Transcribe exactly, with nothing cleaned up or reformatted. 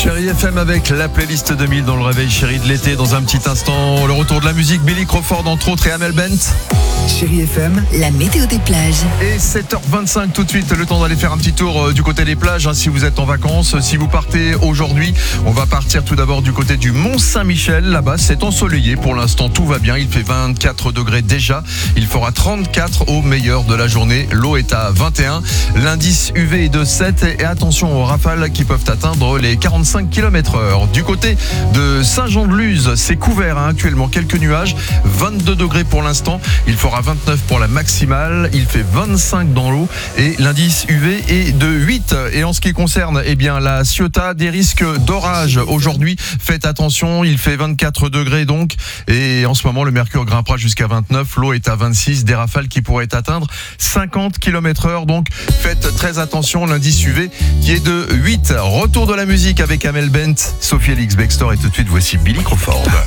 Chérie F M avec la playlist deux mille dans le réveil chéri de l'été. Dans un petit instant, le retour de la musique, Billy Crawford entre autres et Amel Bent. Chérie F M, la météo des plages. Et sept heures vingt-cinq tout de suite, le temps d'aller faire un petit tour du côté des plages, hein, si vous êtes en vacances. Si vous partez aujourd'hui, on va partir tout d'abord du côté du Mont-Saint-Michel. Là-bas, c'est ensoleillé pour l'instant, tout va bien. Il fait vingt-quatre degrés déjà. Il fera trente-quatre au meilleur de la journée. L'eau est à vingt et un. L'indice U V est de sept. Et attention aux rafales qui peuvent atteindre les quarante-cinq kilomètres heure. Du côté de Saint-Jean-de-Luz, c'est couvert hein, actuellement, quelques nuages. vingt-deux degrés pour l'instant. Il fera vingt-neuf pour la maximale. Il fait vingt-cinq dans l'eau et l'indice U V est de huit. Et en ce qui concerne eh bien, la Ciotat, des risques d'orage aujourd'hui. Faites attention, il fait vingt-quatre degrés donc. Et en ce moment, le mercure grimpera jusqu'à vingt-neuf. L'eau est à vingt-six. Des rafales qui pourraient atteindre cinquante kilomètres heure. Donc faites très attention. L'indice U V qui est de huit. Retour de la musique avec Amel Bent, Sophie Elix Bextor et tout de suite voici Billy Crawford.